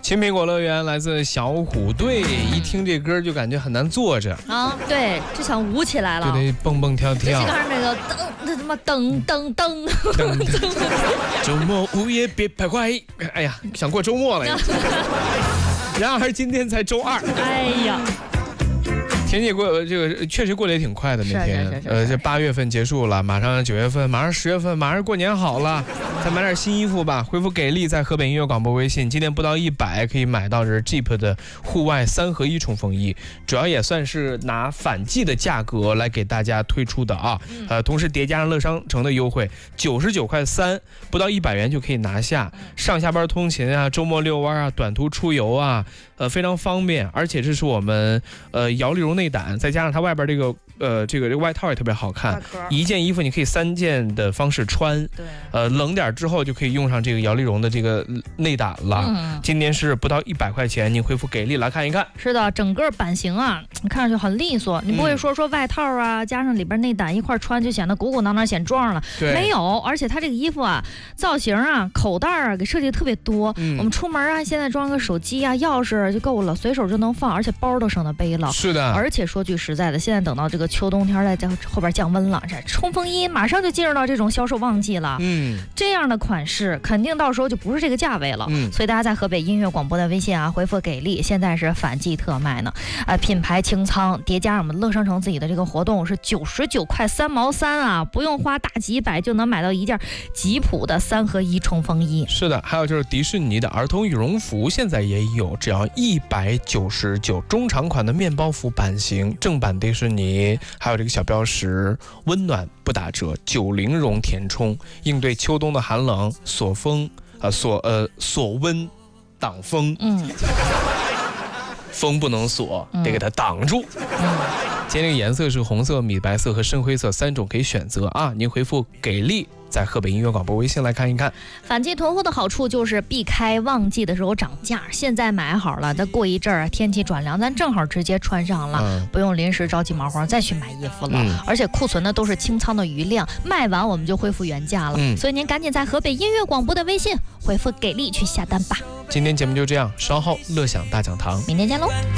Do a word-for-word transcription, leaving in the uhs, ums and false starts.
青苹果乐园来自小虎队，一听这歌就感觉很难坐着啊，对，就想舞起来了， 就得蹦蹦跳跳。 这个那个噔，那他妈噔噔噔噔。 周末午夜别徘徊，哎呀，想过周末了呀。然而今天才周二， 哎呀。 天气过这个确实过得也挺快的那天，呃，这八月份结束了，马上九月份，马上十月份，马上过年好了，再买点新衣服吧。回复给力，在河北音乐广播微信，今天不到一百可以买到这 Jeep 的户外三合一冲锋衣，主要也算是拿反季的价格来给大家推出的啊。呃，同时叠加上乐商城的优惠，九十九块三，不到一百元就可以拿下。上下班通勤啊，周末遛弯啊，短途出游啊，呃，非常方便。而且这是我们呃摇粒绒内胆，再加上它外边这个呃这个这个外套也特别好看，一件衣服你可以三件的方式穿，对，呃冷点之后就可以用上这个摇粒绒的这个内胆了。嗯、今年是不到一百块钱，你回复给力来看一看。 是的，整个版型啊，看上去很利索，你不会说说外套啊、嗯、加上里边内胆一块穿就显得鼓鼓囊囊显壮了，没有，而且它这个衣服啊造型啊口袋啊给设计的特别多，嗯、我们出门啊现在装个手机啊钥匙就够了，随手就能放，而且包都省得背了。 是的， 而且说句实在的，现在等到这个秋冬天在后边降温了，这冲锋衣马上就进入到这种销售旺季了。嗯，这样的款式肯定到时候就不是这个价位了。嗯，所以大家在河北音乐广播的微信啊回复给力，现在是反季特卖呢。呃，品牌清仓叠加上我们乐商城自己的这个活动是九十九块三毛三啊，不用花大几百就能买到一件吉普的三合一冲锋衣。 是的，还有就是迪士尼的儿童羽绒服现在也有，只要一百九十九，中长款的面包服版型，正版迪士尼，还有这个小标识，温暖不打折，九零绒填充，应对秋冬的寒冷，锁风啊锁呃锁温挡风，嗯，风不能锁，得给它挡住。嗯，今天这个颜色是红色、米白色和深灰色三种可以选择啊，您回复给力。在河北音乐广播微信来看一看。 反季囤货的好处就是避开旺季的时候涨价，现在买好了，再过一阵儿天气转凉，咱正好直接穿上了，嗯、不用临时着急忙慌再去买衣服了。嗯、而且库存的都是清仓的余量，卖完我们就恢复原价了。嗯、所以您赶紧在河北音乐广播的微信回复给力去下单吧。 今天节目就这样，稍后乐享大讲堂， 明天见喽。